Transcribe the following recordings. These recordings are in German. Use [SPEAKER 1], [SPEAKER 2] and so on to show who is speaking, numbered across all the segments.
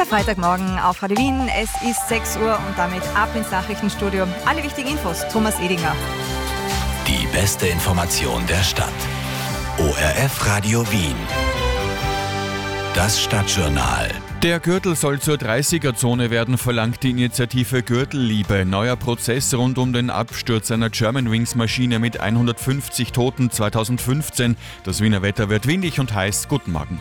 [SPEAKER 1] Freitagmorgen auf Radio Wien. Es ist 6 Uhr und damit ab ins Nachrichtenstudio. Alle wichtigen Infos, Thomas Edinger.
[SPEAKER 2] Die beste Information der Stadt. ORF Radio Wien. Das Stadtjournal.
[SPEAKER 3] Der Gürtel soll zur 30er-Zone werden, verlangt die Initiative Gürtelliebe. Neuer Prozess rund um den Absturz einer Germanwings-Maschine mit 150 Toten 2015. Das Wiener Wetter wird windig und heiß. Guten Morgen.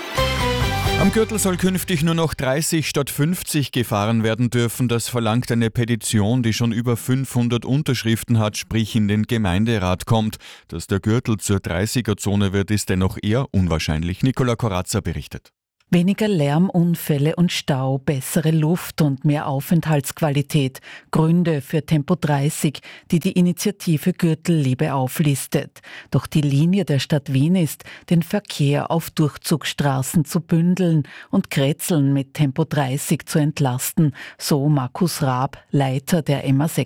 [SPEAKER 3] Am Gürtel soll künftig nur noch 30 statt 50 gefahren werden dürfen. Das verlangt eine Petition, die schon über 500 Unterschriften hat, sprich in den Gemeinderat kommt. Dass der Gürtel zur 30er-Zone wird, ist dennoch eher unwahrscheinlich. Nicola Corazza berichtet.
[SPEAKER 4] Weniger Lärm, Unfälle und Stau, bessere Luft und mehr Aufenthaltsqualität. Gründe für Tempo 30, die die Initiative Gürtelliebe auflistet. Doch die Linie der Stadt Wien ist, den Verkehr auf Durchzugsstraßen zu bündeln und Kretzeln mit Tempo 30 zu entlasten, so Markus Raab, Leiter der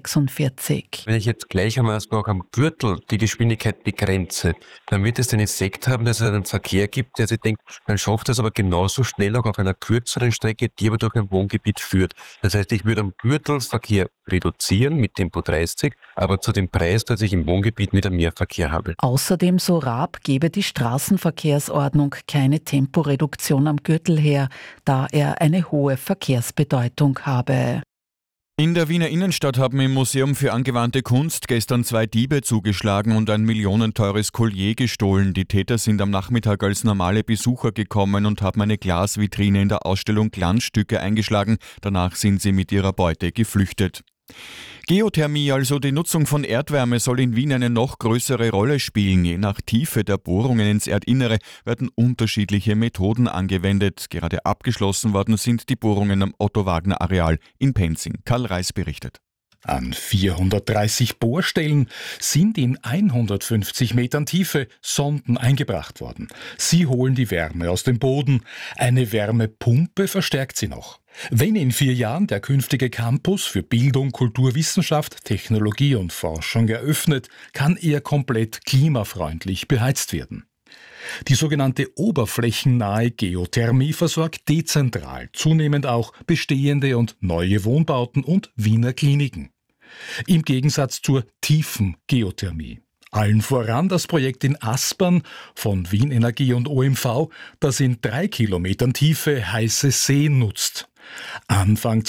[SPEAKER 4] MA46.
[SPEAKER 5] Wenn ich jetzt gleich einmal am Gürtel die Geschwindigkeit begrenze, dann wird es den Effekt haben, dass es einen Verkehr gibt, der sich denkt, man schafft es aber genauso schnell auch auf einer kürzeren Strecke, die aber durch ein Wohngebiet führt. Das heißt, ich würde am Gürtel Verkehr reduzieren mit Tempo 30, aber zu dem Preis, dass ich im Wohngebiet wieder mehr Verkehr habe.
[SPEAKER 4] Außerdem, so Raab, gebe die Straßenverkehrsordnung keine Temporeduktion am Gürtel her, da er eine hohe Verkehrsbedeutung habe.
[SPEAKER 3] In der Wiener Innenstadt haben im Museum für angewandte Kunst gestern 2 Diebe zugeschlagen und ein millionenteures Collier gestohlen. Die Täter sind am Nachmittag als normale Besucher gekommen und haben eine Glasvitrine in der Ausstellung Glanzstücke eingeschlagen. Danach sind sie mit ihrer Beute geflüchtet. Geothermie, also die Nutzung von Erdwärme, soll in Wien eine noch größere Rolle spielen. Je nach Tiefe der Bohrungen ins Erdinnere werden unterschiedliche Methoden angewendet. Gerade abgeschlossen worden sind die Bohrungen am Otto-Wagner-Areal in Penzing. Karl Reis berichtet.
[SPEAKER 6] An 430 Bohrstellen sind in 150 Metern Tiefe Sonden eingebracht worden. Sie holen die Wärme aus dem Boden. Eine Wärmepumpe verstärkt sie noch. Wenn in 4 Jahren der künftige Campus für Bildung, Kulturwissenschaft, Technologie und Forschung eröffnet, kann er komplett klimafreundlich beheizt werden. Die sogenannte oberflächennahe Geothermie versorgt dezentral zunehmend auch bestehende und neue Wohnbauten und Wiener Kliniken. Im Gegensatz zur tiefen Geothermie. Allen voran das Projekt in Aspern von Wien Energie und OMV, das in 3 Kilometern Tiefe heiße See nutzt. Anfang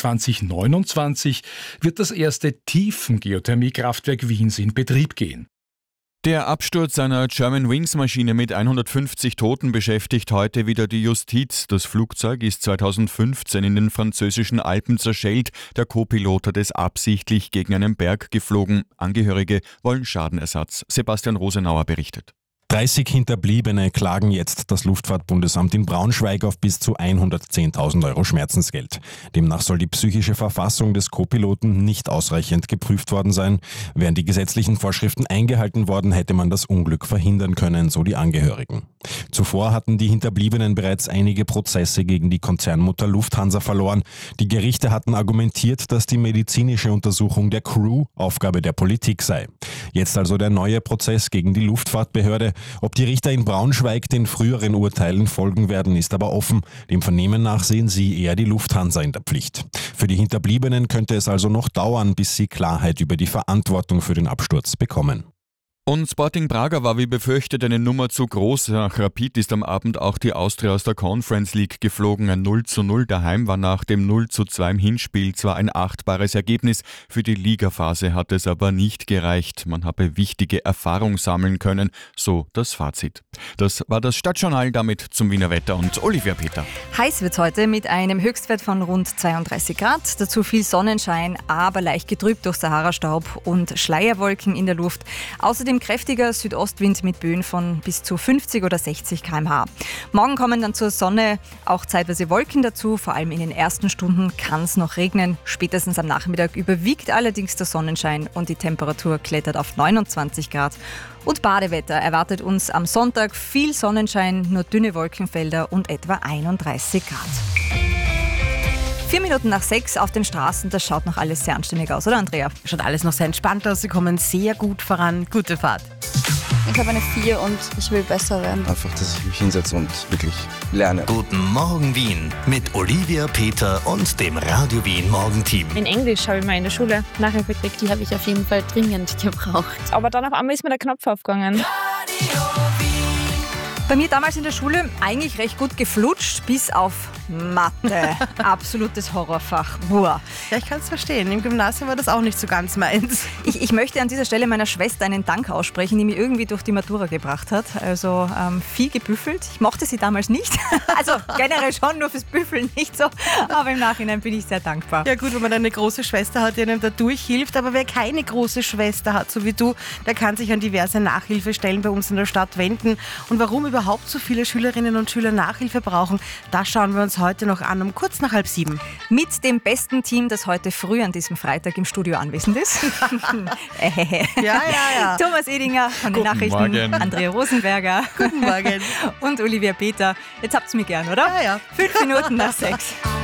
[SPEAKER 6] 2029 wird das erste Tiefengeothermiekraftwerk Wiens in Betrieb gehen.
[SPEAKER 3] Der Absturz einer Germanwings-Maschine mit 150 Toten beschäftigt heute wieder die Justiz. Das Flugzeug ist 2015 in den französischen Alpen zerschellt. Der Co-Pilot hat es absichtlich gegen einen Berg geflogen. Angehörige wollen Schadenersatz. Sebastian Rosenauer berichtet.
[SPEAKER 7] 30 Hinterbliebene klagen jetzt das Luftfahrtbundesamt in Braunschweig auf bis zu 110.000 Euro Schmerzensgeld. Demnach soll die psychische Verfassung des Co-Piloten nicht ausreichend geprüft worden sein. Wären die gesetzlichen Vorschriften eingehalten worden, hätte man das Unglück verhindern können, so die Angehörigen. Zuvor hatten die Hinterbliebenen bereits einige Prozesse gegen die Konzernmutter Lufthansa verloren. Die Gerichte hatten argumentiert, dass die medizinische Untersuchung der Crew Aufgabe der Politik sei. Jetzt also der neue Prozess gegen die Luftfahrtbehörde. Ob die Richter in Braunschweig den früheren Urteilen folgen werden, ist aber offen. Dem Vernehmen nach sehen sie eher die Lufthansa in der Pflicht. Für die Hinterbliebenen könnte es also noch dauern, bis sie Klarheit über die Verantwortung für den Absturz bekommen.
[SPEAKER 3] Und Sporting Braga war wie befürchtet eine Nummer zu groß. Nach Rapid ist am Abend auch die Austria aus der Conference League geflogen. Ein 0:0 daheim war nach dem 0:2 im Hinspiel zwar ein achtbares Ergebnis, für die Ligaphase hat es aber nicht gereicht. Man habe wichtige Erfahrung sammeln können, so das Fazit. Das war das Stadtjournal, damit zum Wiener Wetter und Olivia Peter.
[SPEAKER 1] Heiß wird's heute mit einem Höchstwert von rund 32 Grad. Dazu viel Sonnenschein, aber leicht getrübt durch Sahara-Staub und Schleierwolken in der Luft. Außerdem kräftiger Südostwind mit Böen von bis zu 50 oder 60 km/h. Morgen kommen dann zur Sonne auch zeitweise Wolken dazu. Vor allem in den ersten Stunden kann es noch regnen. Spätestens am Nachmittag überwiegt allerdings der Sonnenschein und die Temperatur klettert auf 29 Grad. Und Badewetter erwartet uns am Sonntag. Viel Sonnenschein, nur dünne Wolkenfelder und etwa 31 Grad. 4 Minuten nach 6 auf den Straßen, das schaut noch alles sehr anständig aus, oder Andrea?
[SPEAKER 8] Schaut alles noch sehr entspannt aus, Sie kommen sehr gut voran. Gute Fahrt. Ich habe eine 4 und ich will besser werden.
[SPEAKER 9] Einfach, dass ich mich hinsetze und wirklich lerne.
[SPEAKER 2] Guten Morgen Wien mit Olivia, Peter und dem Radio Wien Morgenteam.
[SPEAKER 10] In Englisch habe ich mal in der Schule Nachhilfe gekriegt.
[SPEAKER 8] Die habe ich auf jeden Fall dringend gebraucht.
[SPEAKER 10] Aber dann auf einmal ist mir der Knopf aufgegangen.
[SPEAKER 1] Bei mir damals in der Schule eigentlich recht gut geflutscht, bis auf Mathe. Absolutes Horrorfach. Boah.
[SPEAKER 11] Ja, ich kann es verstehen. Im Gymnasium war das auch nicht so ganz meins.
[SPEAKER 1] Ich möchte an dieser Stelle meiner Schwester einen Dank aussprechen, die mich irgendwie durch die Matura gebracht hat. Also viel gebüffelt. Ich mochte sie damals nicht. Also generell schon, nur fürs Büffeln nicht so. Aber im Nachhinein bin ich sehr dankbar.
[SPEAKER 11] Ja gut, wenn man eine große Schwester hat, die einem da durchhilft. Aber wer keine große Schwester hat, so wie du, der kann sich an diverse Nachhilfestellen bei uns in der Stadt wenden. Und warum überhaupt so viele Schülerinnen und Schüler Nachhilfe brauchen, das schauen wir uns heute noch an, um kurz nach 6:30.
[SPEAKER 1] Mit dem besten Team, das heute früh an diesem Freitag im Studio anwesend ist.
[SPEAKER 11] Ja.
[SPEAKER 1] Thomas Edinger von den Nachrichten,
[SPEAKER 3] Morgen.
[SPEAKER 1] Andrea Rosenberger.
[SPEAKER 11] Guten Morgen.
[SPEAKER 1] Und Olivia Peter. Jetzt habt's mir gern, oder?
[SPEAKER 11] Ja.
[SPEAKER 1] 5 Minuten nach 6.